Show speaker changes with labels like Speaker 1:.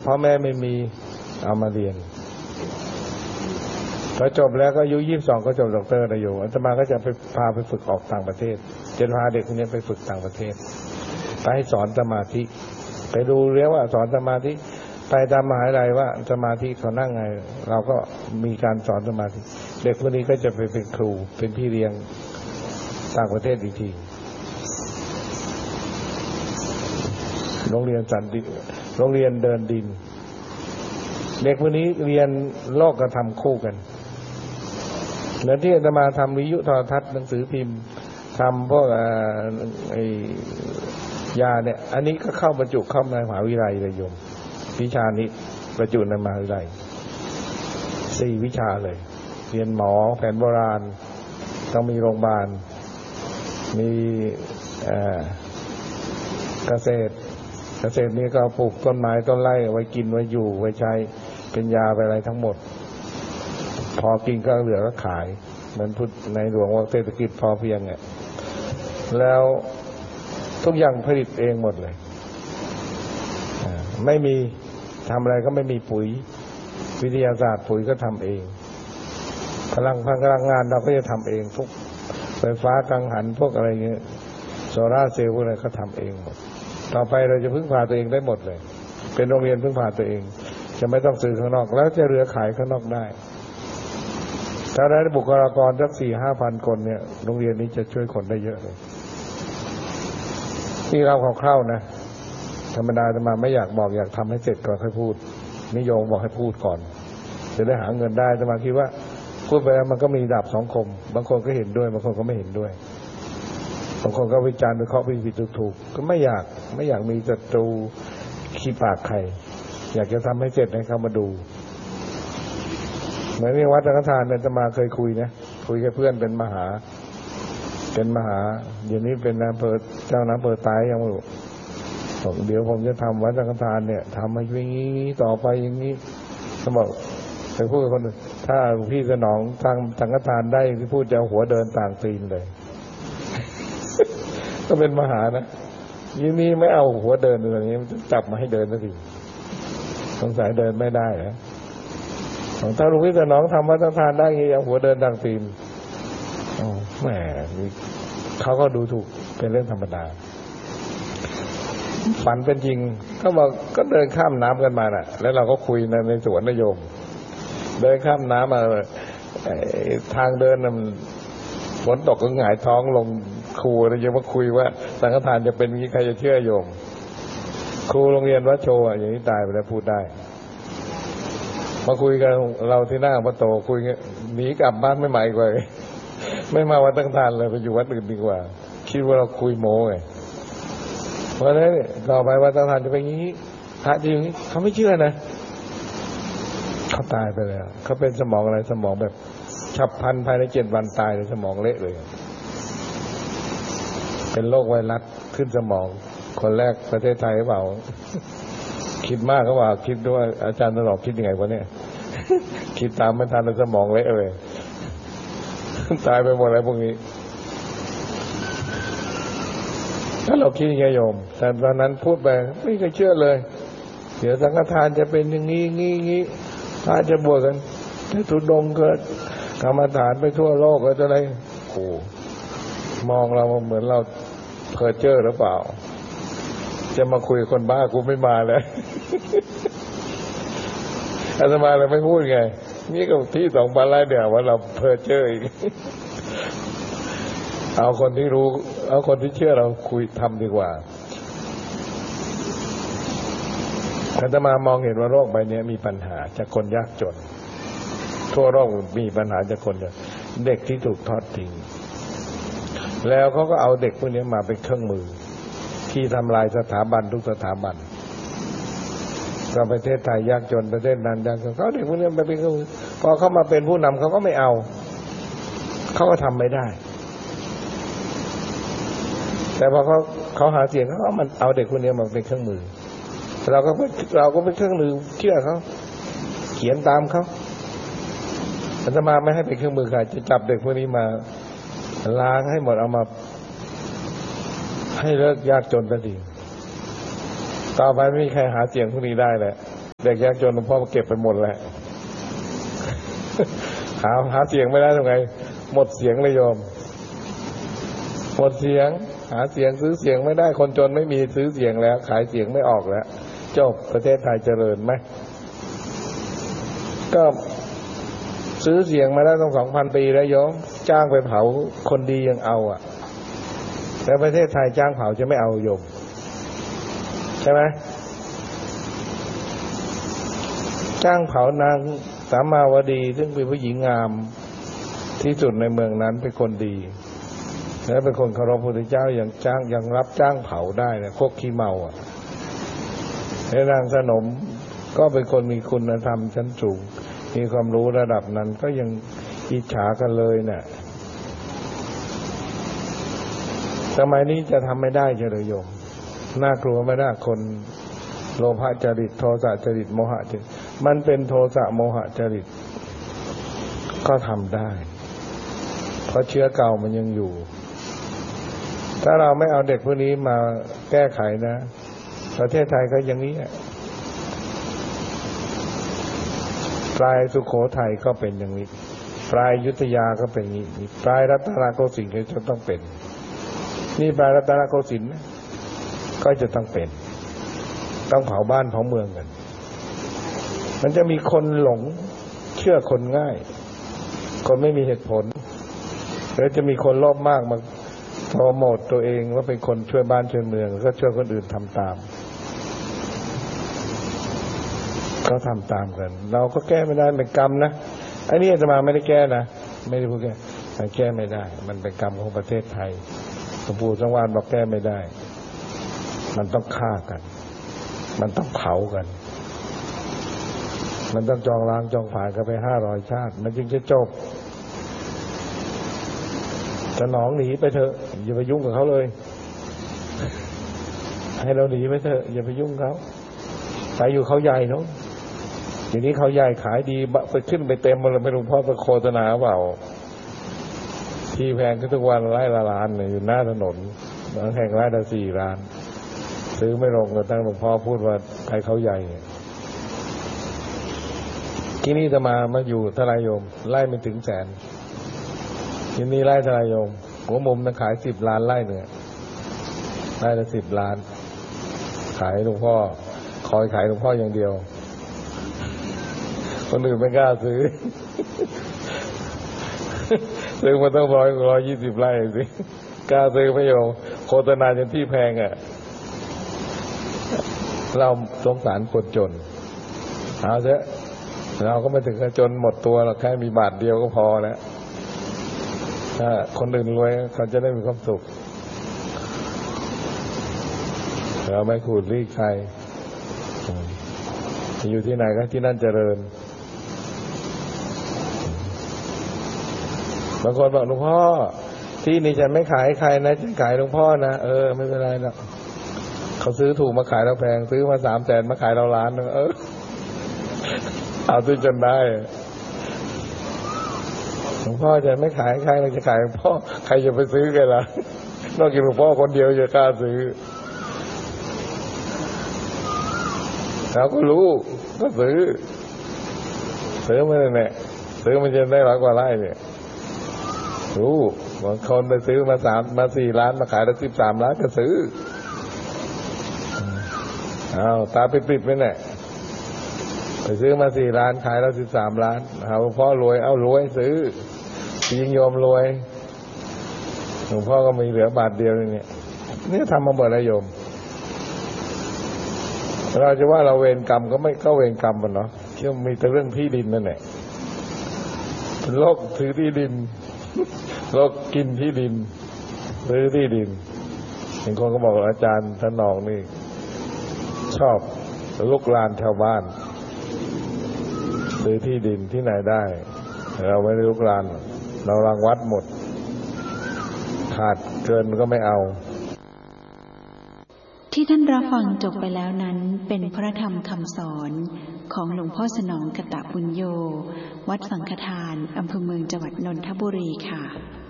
Speaker 1: พ่อแม่ไม่มีเอามาเรียนพอจบแล้วก็อายุ22ก็จบด็อกเตอร์นะโยมอาตมาก็จะไปพาไปฝึกออกต่างประเทศจะพาเด็กคนนี้ไปฝึกต่างประเทศไปให้สอนสมาธิไปดูเรื่องว่าสอนสมาธิไปตามมหาวิทยาลัยว่าสมาธิเขานั่งไงเราก็มีการสอนสมาธิเด็กคนนี้ก็จะไปเป็นครูเป็นพี่เลี้ยงต่างประเทศอีกทีโรงเรียนสันติโรงเรียนเดินดินเด็กคนนี้เรียนโลกธรรมคู่กันเหมือนที่อาตมาทำวิทยุโทรทัศน์หนังสือพิมพ์ทำพวกยาเนี่ยอันนี้ก็เข้าบรรจุเข้าในมหาวิทยาลัยเลยโยมวิชานี้บรรจุในมหาวิทยาลัย4 วิชาเลยเรียนหมอแผนโบราณต้องมีโรงพยาบาลมีเกษตรนี้ก็ปลูกต้นไม้ต้นไร่ไว้กินไว้อยู่ไว้ใช้เป็นยาไปอะไรทั้งหมดพอกินก็เหลือก็ขายเหมือนพุทธในหลวงว่าเศรษฐกิจพอเพียงไงแล้วทุกอย่างผลิตเองหมดเลยไม่มีทำอะไรก็ไม่มีปุ๋ยวิทยาศาสตร์ปุ๋ยก็ทำเองพลังงานเราก็จะทำเองทุกไฟฟ้ากังหันพวกอะไรเงี้ยโซล่าเซลล์อะไรก็ทำเองหมดต่อไปเราจะพึ่งพาตัวเองได้หมดเลยเป็นโรงเรียนพึ่งพาตัวเองจะไม่ต้องซื้อข้างนอกแล้วจะเหลือขายข้างนอกได้ถ้าได้บุคลากรสัก 4-5 พันคนเนี่ยโรงเรียนนี้จะช่วยคนได้เยอะเลยที่เราคร่าวๆนะธรรมดาจะมาไม่อยากบอกอยากทำให้เสร็จก่อนค่อยพูดนิยมบอกให้พูดก่อนจะได้หาเงินได้จะมาคิดว่าพูดไปแล้วมันก็มีดาบ2 คมบางคนก็เห็นด้วยบางคนก็ไม่เห็นด้วยบางคนก็วิจารณ์วิเคราะห์ผิดถูกก็ไม่อยากมีศัตรูขี้ปากใครอยากจะทำให้เสร็จให้เขามาดูเหมือนที่วัดสังฆทานเนี่ยจะมาเคยคุยนะคุยกับเพื่อนเป็นมหาเดี๋ยวนี้เป็นอำเภอเจ้าอำเภอตายยังไม่รู้เดี๋ยวผมจะทำวัดสังฆทานเนี่ยทำให้อย่างนี้ต่อไปอย่างนี้เขาบอกไปพูดกับคนอื่นถ้าพี่สนองทางสังฆทานได้ที่พูดจะเอาหัวเดินต่างตีนเลย ก็เป็นมหานะยี่นี้ไม่เอาหัวเดินอะไรนี้มันจับมาให้เดินสักทีสงสัยเดินไม่ได้นะถ้าหลวงพี่สนองทำวัดสังฆทานได้ยังหัวเดินต่างตีนแหมเขาก็ดูถูกเป็นเรื่องธรรมดาฝันเป็นจริงก็บอกก็เดินข้ามน้ำกันมาน่ะแล้วเราก็คุยในสวนนโยมเดินข้ามน้ำมาทางเดินมันฝนตกก็หงายท้องลงครูเลยยังมาคุยว่าสังฆทานจะเป็นงี้ใครจะเชื่อโยมครูโรงเรียนวัดโชว์อย่างนี้ตายไปแล้วพูดได้มาคุยกันเราที่หน้าพระโตคุยหนีกลับบ้านไม่ใหม่กว่าไม่มาวัดสังฆทานเลยไปอยู่วัดอื่นดีกว่าคิดว่าเราคุยโม้ไงเพราะฉะนั้นต่อไปวัดสังฆทานจะเป็นอย่างนี้พระจริงเขาไม่เชื่อนะเขาตายไปแล้วเขาเป็นสมองอะไรสมองแบบฉับพลันภายใน7 วันตายเลยสมองเละเลยเป็นโรคไวรัสขึ้นสมองคนแรกประเทศไทยหรือเปล่าคิดมากก็ว่าคิดด้วยอาจารย์ตลอดคิดยังไงวะเนี่ยคิดตามไม่ทันเลยสมองเละเลยตายไปหมดอะไรพวกนี้ถ้าเราคิดยังไงโยมแต่ตอนนั้นพูดไปไม่เคยเชื่อเลยเดี๋ยวสังฆทานจะเป็นอย่างงี้พระจะบวชกันถ้าทุดงเกิดกรรมฐานไปทั่วโลกแล้วจะอะไรโอ้มองเราเหมือนเราเพ้อเจ้อหรือเปล่าจะมาคุยคนบ้ากูไม่มาเลยอาตมาเลยไม่พูดไงนี่ก็ที่2,000 ไร่เดี๋ยวว่าเราเพ้อเจ้ออีกเอาคนที่รู้เอาคนที่เชื่อเราคุยทำดีกว่าอาตมามองเห็นว่าโลกใบนี้มีปัญหาจากคนยากจนทั่วโลกมีปัญหาจากคนเด็กที่ถูกทอดทิ้งแล้วเขาก็เอาเด็กพวกนี้มาเป็นเครื่องมือที่ทำลายสถาบันทุกสถาบันก็ประเทศไทยยากจนประเทศนั้นยากจนเขาเด็กพวกนี้มาเป็นเครื่องมือพอเขามาเป็นผู้นำเขาก็ไม่เอาเขาก็ทำไม่ได้แต่พอเขาหาเสียงเขามันเอาเด็กคนนี้มาเป็นเครื่องมือเราก็เป็นเครื่องมือเชื่อเขาเขียนตามเขาอาตมาไม่ให้เป็นเครื่องมือใครจะจับเด็กพวกนี้มาล้างให้หมดเอามาให้เลิกยากจนสักทีต่อไปไม่มีใครหาเสียงพวกนี้ได้แหละเด็กยากจนหลวงพ่อเก็บไปหมดแล้วหาเสียงไม่ได้ทำไงหมดเสียงเลยโยมหมดเสียงหาเสียงซื้อเสียงไม่ได้คนจนไม่มีซื้อเสียงแล้วขายเสียงไม่ออกแล้วจบประเทศไทยเจริญไหมก็ซื้อเสียงมาได้ต้อง 2,000 ปีแล้วโยมจ้างไปเผาคนดียังเอาอ่ะแล้วประเทศไทยจ้างเผาจะไม่เอาโยมใช่ไหมจ้างเผานางสามาวดีซึ่งเป็นผู้หญิงงามที่สุดในเมืองนั้นเป็นคนดีและเป็นคนเคารพพระพุทธเจ้ายังรับจ้างเผาได้นะพวกขี้เมาอ่ะและนางสนมก็เป็นคนมีคุณธรรมชั้นสูงมีความรู้ระดับนั้นก็ยังอิจฉากันเลยเนี่ยสมัยนี้จะทำไม่ได้เฉลยโยมน่ากลัวไม่ได้คนโลภะจริตโทสะจริตโมหะจริตมันเป็นโทสะโมหะจริตก็ทำได้เพราะเชื้อเก่ามันยังอยู่ถ้าเราไม่เอาเด็กพวกนี้มาแก้ไขนะประเทศไทยก็อย่างนี้ปลายสุโขทัยก็เป็นอย่างนี้ปลายอยุธยาก็เป็นอย่างนี้ปลายรัตนโกสินทร์ก็จะต้องเป็นนี่ปลายรัตนโกสินทร์ก็จะต้องเป็นต้องเผาบ้านเผาเมืองกันมันจะมีคนหลงเชื่อคนง่ายคนไม่มีเหตุผลแล้วจะมีคนโลภมากมาโปรโมทตัวเองว่าเป็นคนช่วยบ้านช่วยเมืองก็ช่วยคนอื่นทำตามก็ทำตามกันเราก็แก้ไม่ได้เป็นกรรมนะอันนี้อาตมาไม่ได้แก้นะไม่ได้พูดแก้มันแก้ไม่ได้มันเป็นกรรมของประเทศไทยหลวงปู่สังวาลบอกแก้ไม่ได้มันต้องฆ่ากันมันต้องเผากันมันต้องจองล้างจองผลาญกันไป500 ชาติมันจึงจะจบจะหนองหนีไปเถอะอย่าไปยุ่งกับเขาเลยให้เราหนีไปเถอะอย่าไปยุ่งเขาไปอยู่เขาใหญ่เนาะทีนี้เขาใหญ่ขายดีไปขึ้นไปเต็มหมดเลยไม่รู้พ่อจะโฆษณาเปล่าที่แพงขึ้นทุกวันไร่ละล้านเนี่ยอยู่หน้าถนนบางแห่งไร่ละ4 ล้านซื้อไม่ลงเลยตั้งหลวงพ่อพูดว่าใครเขาใหญ่ที่นี่จะมาอยู่ทลายโยมไร่ไม่ถึงแสนที่นี่ไร่ทลายโยมหัวมุมนะขาย10 ล้านไร่เนี่ยไร่ละ10 ล้านขายหลวงพ่อคอยขายหลวงพ่ออย่างเดียวคนอื่นไม่กล้าซื้อซื้อมาต้อง120 ไร่สิกล้าซื้อไม่โยมโฆษณาจนที่แพงอ่ะเราสงสารคนจนเอาเถอะเราก็ไม่ถึงกับจนหมดตัวหรอกแค่มีบาทเดียวก็พอแล้วถ้าคนอื่นรวยเขาจะได้มีความสุขเราไม่ขูดรีดใครอยู่ที่ไหนก็ที่นั่นเจริญบางคนบอกหลวงพ่อที่นี่ฉันไม่ขายใครนะฉันขายหลวงพ่อนะไม่เป็นไรหรอกเขาซื้อถูกมาขายเราแพงซื้อมา300,000มาขายเรา1 ล้านเอาซื้อจนได้หลวงพ่อจะไม่ขายใครเราจะขายหลวงพ่อใครจะไปซื้อกันล่ะนอกจากหลวงพ่อคนเดียวจะกล้าซื้อเราก็รู้ก็ซื้อมาเนี่ยซื้อมันจะได้100 กว่าไร่เนี่ยรู้บางคนไปซื้อมา4 ล้านมาขายได้13 ล้านก็ซื้อตาปิดๆไปเนี่ยไปซื้อมา4 ล้านขายแล้ว13 ล้านหลวงพ่อรวยรวยซื้อยิงโยมรวยหลวงพ่อก็มีเหลือบาทเดียวเนี่ยทำมาหมดแล้วโยมเราจะว่าเราเวรกรรมก็เวรกรรมมันเนาะเชื่อมีแต่เรื่องที่ดินนั่นแหละโลกถือที่ดินโลกกินที่ดินซื้อที่ดินบางคนก็บอกอาจารย์ท่านนองนี่ชอบลุกลานชาวบ้านซื้อที่ดินที่ไหนได้เราไม่ได้ลุกลานเรารังวัดหมดขาดเกินก็ไม่เอา
Speaker 2: ที่ท่านรับฟังจบไปแล้วนั้นเป็นพระธรรมคำสอนของหลวงพ่อสนองกตปุญโญวัดสังฆทานอำเภอเมืองจังหวัดนนทบุรีค่ะ